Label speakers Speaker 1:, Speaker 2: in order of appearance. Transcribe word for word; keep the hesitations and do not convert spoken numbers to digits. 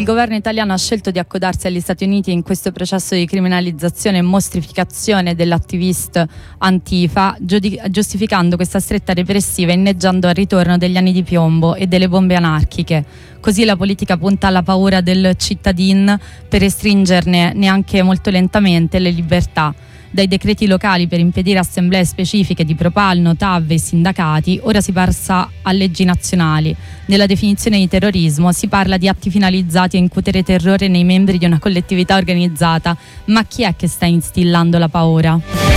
Speaker 1: governo italiano ha scelto di accodarsi agli Stati Uniti in questo processo di criminalizzazione e mostrificazione dell'attivista Antifa, giustificando questa stretta repressiva inneggiando al ritorno degli anni di piombo e delle bombe anarchiche. Così la politica punta alla paura del cittadino per restringerne neanche molto lentamente le libertà. Dai decreti locali per impedire assemblee specifiche di Propalno, T A V e sindacati, ora si passa a leggi nazionali. Nella definizione di terrorismo si parla di atti finalizzati a incutere terrore nei membri di una collettività organizzata. Ma chi è che sta instillando la paura?